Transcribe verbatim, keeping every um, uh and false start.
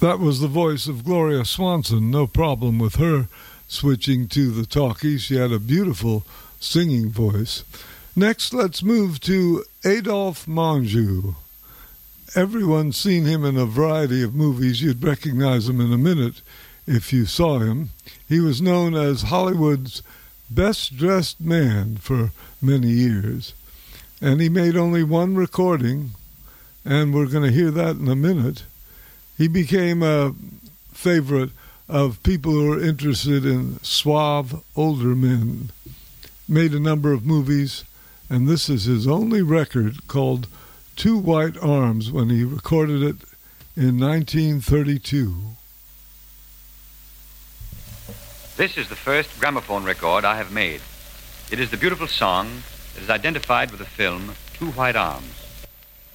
That was the voice of Gloria Swanson. No problem with her switching to the talkie. She had a beautiful singing voice. Next, let's move to Adolphe Menjou. Everyone's seen him in a variety of movies. You'd recognize him in a minute if you saw him. He was known as Hollywood's best-dressed man for many years. And he made only one recording, and we're going to hear that in a minute. He became a favorite of people who are interested in suave, older men. Made a number of movies, and this is his only record called Two White Arms when he recorded it in nineteen thirty-two. This is the first gramophone record I have made. It is the beautiful song that is identified with the film Two White Arms.